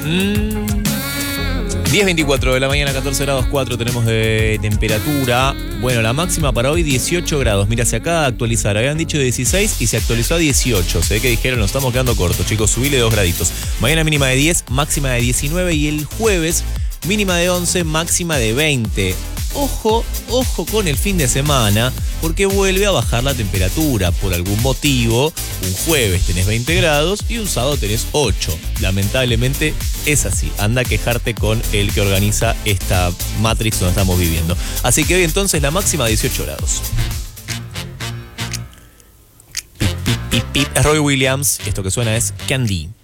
10:24 de la mañana, 14 grados 4 tenemos de temperatura. Bueno, la máxima para hoy 18 grados. Mira, se acaba de actualizar. Habían dicho 16 y se actualizó a 18. Se ve que dijeron, nos estamos quedando cortos, chicos. Subile 2 graditos. Mañana mínima de 10, máxima de 19. Y el jueves mínima de 11, máxima de 20. Ojo con el fin de semana, porque vuelve a bajar la temperatura. Por algún motivo, un jueves tenés 20 grados y un sábado tenés 8. Lamentablemente es así. Anda a quejarte con el que organiza esta Matrix donde estamos viviendo. Así que hoy entonces la máxima 18 grados. Pip, pip, pip, pip. Es Roy Williams. Esto que suena es Candy.